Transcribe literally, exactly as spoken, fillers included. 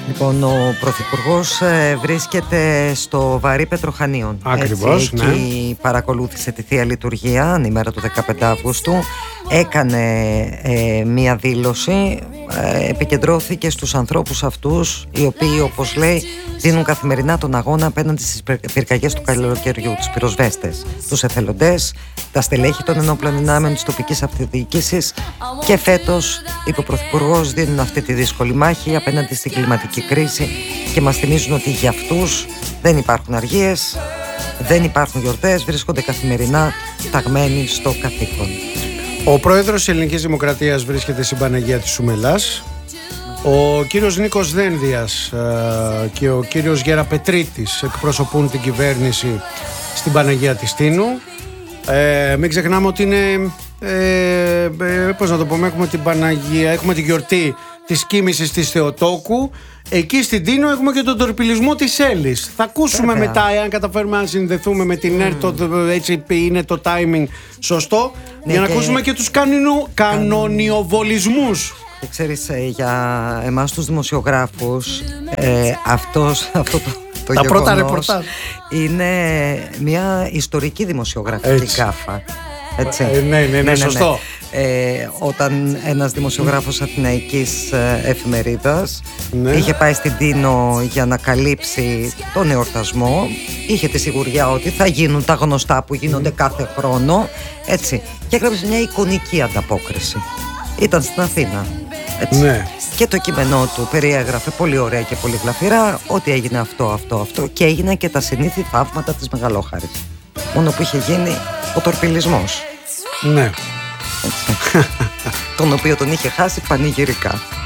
Λοιπόν, ο Πρωθυπουργός ε, βρίσκεται στο Βαρύ Πετροχανίων. Ακριβώς, έτσι, ναι. Εκεί παρακολούθησε τη Θεία Λειτουργία, την ημέρα του δεκαπέντε Αυγούστου. Έκανε ε, μία δήλωση, ε, επικεντρώθηκε στους ανθρώπους αυτούς, οι οποίοι, όπως λέει, δίνουν καθημερινά τον αγώνα απέναντι στις πυρκαγιές του καλοκαιριού, τους πυροσβέστες, τους εθελοντές, τα στελέχη των ενόπλων δυνάμεων της τοπικής αυτοδιοίκησης, και φέτος, είπε ο Πρωθυπουργός, δίνουν αυτή τη δύσκολη μάχη απέναντι στην κλιματική κρίση και μας θυμίζουν ότι για αυτούς δεν υπάρχουν αργίες, δεν υπάρχουν γιορτές, βρίσκονται καθημερινά ταγμένοι στο καθήκον. Ο πρόεδρος της Ελληνικής Δημοκρατίας βρίσκεται στην Παναγία της Σουμελάς. Ο κύριος Νίκος Δένδιας ε, και ο κύριος Γεραπετρίτης εκπροσωπούν την κυβέρνηση στην Παναγία της Τίνου. Ε, μην ξεχνάμε ότι είναι, ε, ε, πώς να το πούμε, έχουμε την Παναγία, έχουμε τη γιορτή της Κοίμησης της Θεοτόκου. Εκεί στην Τίνο έχουμε και τον τορπιλισμό της Έλλης. Θα ακούσουμε Βέβαια. μετά, εάν καταφέρουμε να συνδεθούμε με την ΕΡΤ, mm. έτσι είναι το timing σωστό, ναι, για να και... ακούσουμε και τους κανονιο... κανονιοβολισμούς. Και ξέρεις, για εμάς τους δημοσιογράφους, ε, αυτός, αυτό το, το Τα πρώτα γεγονός ρεπορτάζ είναι μια ιστορική δημοσιογραφική γκάφα. Έτσι. Ε, ναι, ναι, ναι, ναι, σωστό. Ναι. Ε, όταν ένας δημοσιογράφος αθηναϊκής εφημερίδας ναι. είχε πάει στην Τίνο για να καλύψει τον εορτασμό, είχε τη σιγουριά ότι θα γίνουν τα γνωστά που γίνονται mm. κάθε χρόνο, έτσι, και έγραψε μια εικονική ανταπόκριση. Ήταν στην Αθήνα, έτσι. Ναι. Και το κείμενό του περιέγραφε πολύ ωραία και πολύ γλαφυρά ότι έγινε αυτό, αυτό, αυτό, και έγιναν και τα συνήθη θαύματα της Μεγαλόχαρης. Μόνο που είχε γίνει ο τορπιλισμός. Ναι. Τον οποίο τον είχε χάσει πανηγυρικά.